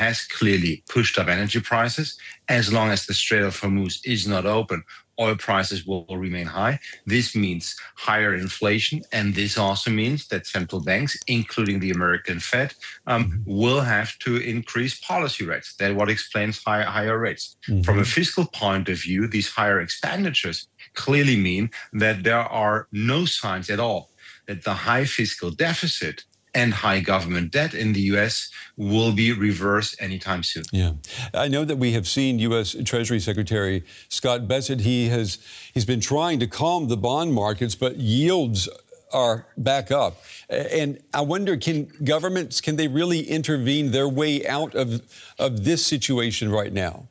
has clearly pushed up energy prices. As long as the Strait of Hormuz is not open, oil prices will remain high. This means higher inflation, and this also means that central banks, including the American Fed, will have to increase policy rates. That's what explains higher rates. From a fiscal point of view, these higher expenditures clearly mean that there are no signs at all that the high fiscal deficit and high government debt in the U.S. will be reversed anytime soon. Yeah, I know that we have seen U.S. Treasury Secretary Scott Bessent. He's been trying to calm the bond markets, but yields are back up. And I wonder, can they really intervene their way out of this situation right now?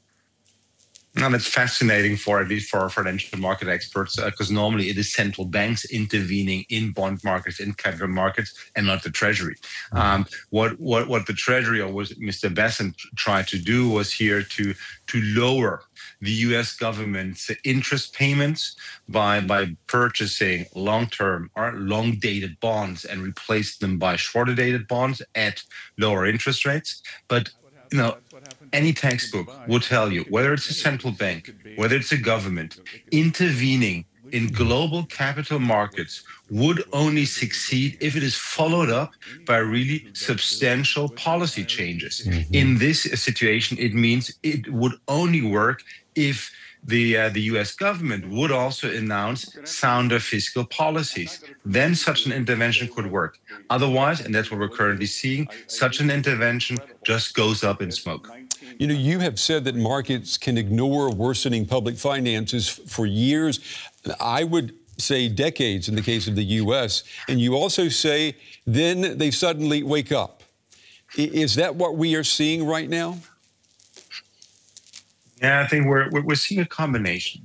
And it's fascinating at least for financial market experts, because normally it is central banks intervening in bond markets, in capital markets, and not the Treasury. What the Treasury, or was Mr. Bessent, tried to do was here to lower the U.S. government's interest payments by purchasing long-term or long-dated bonds and replace them by shorter-dated bonds at lower interest rates. But any textbook will tell you, whether it's a central bank, whether it's a government, intervening in global capital markets would only succeed if it is followed up by really substantial policy changes. In this situation, it means it would only work if the U.S. government would also announce sounder fiscal policies. Then such an intervention could work. Otherwise, and that's what we're currently seeing, such an intervention just goes up in smoke. You have said that markets can ignore worsening public finances for years. I would say decades in the case of the U.S. And you also say then they suddenly wake up. Is that what we are seeing right now? Yeah, I think we're seeing a combination.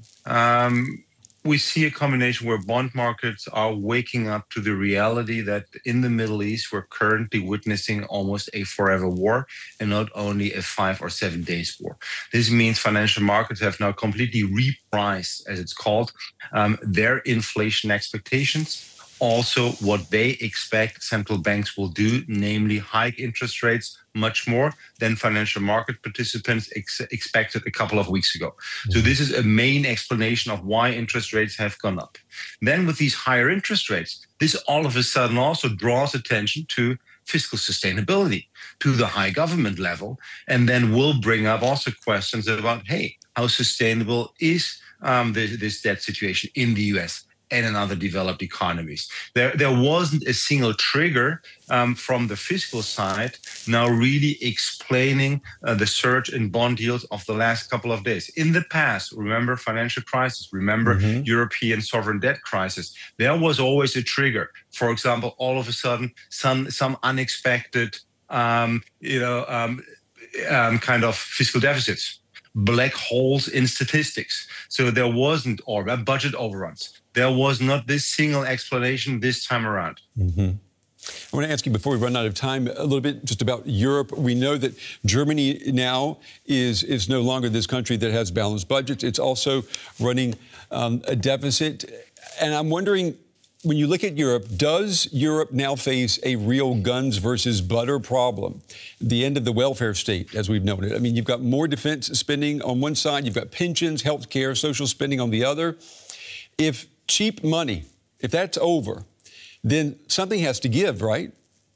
We see a combination where bond markets are waking up to the reality that in the Middle East, we're currently witnessing almost a forever war and not only a 5 or 7 days war. This means financial markets have now completely repriced, as it's called, their inflation expectations. Also, what they expect central banks will do, namely hike interest rates much more than financial market participants expected a couple of weeks ago. So this is a main explanation of why interest rates have gone up. Then with these higher interest rates, this all of a sudden also draws attention to fiscal sustainability, to the high government level, and then will bring up also questions about, hey, how sustainable is this debt situation in the U.S. and in other developed economies? There wasn't a single trigger from the fiscal side now really explaining the surge in bond yields of the last couple of days. In the past, remember financial crisis, remember European sovereign debt crisis, there was always a trigger. For example, all of a sudden, some unexpected kind of fiscal deficits, black holes in statistics. So there wasn't, or budget overruns. There was not this single explanation this time around. I want to ask you, before we run out of time, a little bit just about Europe. We know that Germany now is no longer this country that has balanced budgets. It's also running a deficit. And I'm wondering, when you look at Europe, does Europe now face a real guns versus butter problem? The end of the welfare state, as we've noted. I mean, you've got more defense spending on one side, you've got pensions, health care, social spending on the other. If cheap money, if that's over, then something has to give, right?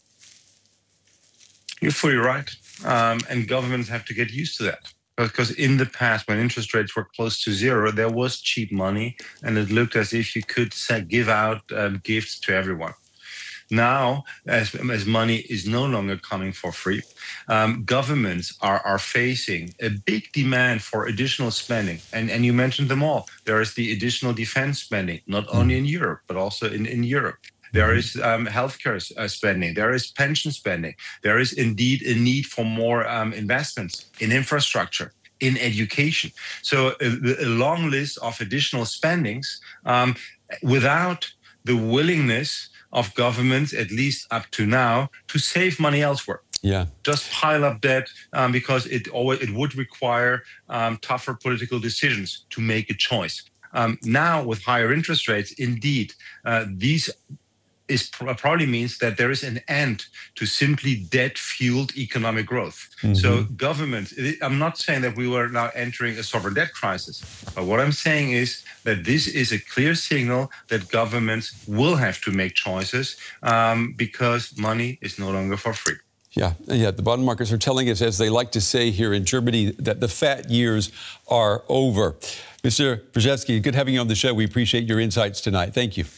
You're fully right. And governments have to get used to that. Because in the past, when interest rates were close to zero, there was cheap money, and it looked as if you could give out gifts to everyone. Now, as money is no longer coming for free, governments are facing a big demand for additional spending. And you mentioned them all. There is the additional defense spending, not only in Europe, but also in Europe. There is healthcare spending. There is pension spending. There is indeed a need for more investments in infrastructure, in education. So a long list of additional spendings without the willingness of governments, at least up to now, to save money elsewhere. Yeah. Just pile up debt because it would require tougher political decisions to make a choice. Now, with higher interest rates, indeed, these probably means that there is an end to simply debt-fueled economic growth. So government, I'm not saying that we were now entering a sovereign debt crisis, but what I'm saying is that this is a clear signal that governments will have to make choices because money is no longer for free. Yeah, the bond markets are telling us, as they like to say here in Germany, that the fat years are over. Mr. Brzezinski, good having you on the show. We appreciate your insights tonight. Thank you.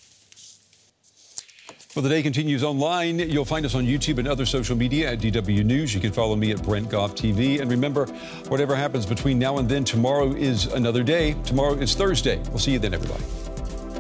Well, the day continues online. You'll find us on YouTube and other social media at DW News. You can follow me at Brent Goff TV. And remember, whatever happens between now and then, tomorrow is another day. Tomorrow is Thursday. We'll see you then, everybody.